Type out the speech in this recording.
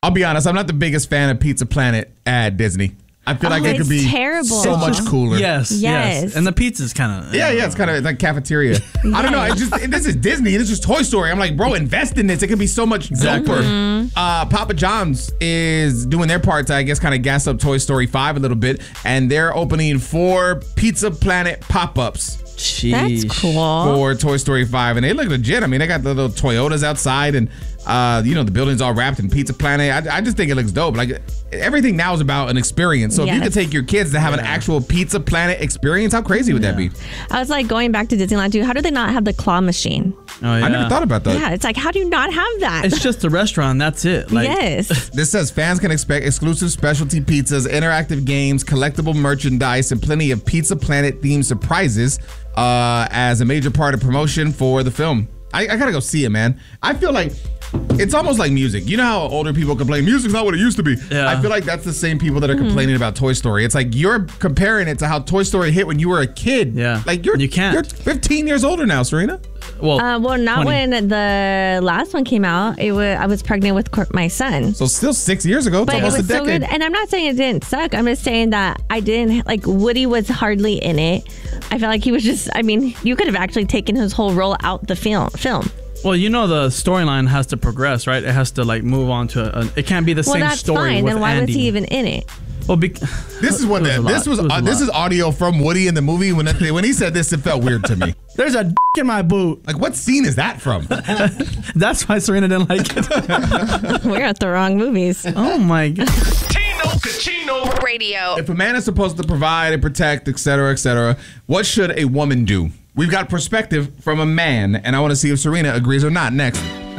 I'll be honest, I'm not the biggest fan of Pizza Planet at Disney. I feel like it could be terrible. so much cooler. Yes. And the pizza's kind of... Yeah, it's kind of like cafeteria. I don't know. This is Disney. This is Toy Story. I'm like, bro, invest in this. It could be so much doper. Papa John's is doing their part to, I guess, kind of gas up Toy Story 5 a little bit. And they're opening 4 Pizza Planet pop-ups. That's cool. For Toy Story 5. And they look legit. I mean, they got the little Toyotas outside and, the building's all wrapped in Pizza Planet. I just think it looks dope. Like, everything now is about an experience. So if you could take your kids to have an actual Pizza Planet experience, how crazy would that be? I was like, going back to Disneyland too, how do they not have the claw machine? Oh, yeah. I never thought about that. Yeah, it's like, how do you not have that? It's just a restaurant. That's it. Like, yes. This says fans can expect exclusive specialty pizzas, interactive games, collectible merchandise, and plenty of Pizza Planet themed surprises as a major part of promotion for the film. I gotta go see it, man. I feel like it's almost like music. You know how older people complain, music's not what it used to be. Yeah. I feel like that's the same people that are complaining about Toy Story. It's like you're comparing it to how Toy Story hit when you were a kid. Yeah. Like you're 15 years older now, Serena. Well, not 20. when the last one came out. I was pregnant with my son. So still 6 years ago. It's But it almost was a decade. so good. And I'm not saying it didn't suck. I'm just saying that I didn't, like, Woody was hardly in it. I felt like he was just, you could have actually taken his whole role out the film. Well, the storyline has to progress, right? It has to move on to it can't be the same story. Well, that's fine. with Then why Andy. was he even in it? Well, this is what this is audio from Woody in the movie. When he said this, it felt weird to me. There's a in my boot. Like, what scene is that from? That's why Serena didn't like it. We're at the wrong movies. Oh my god. Tino Cucino Radio. If a man is supposed to provide and protect, etc., what should a woman do? We've got perspective from a man, and I want to see if Serena agrees or not. Next.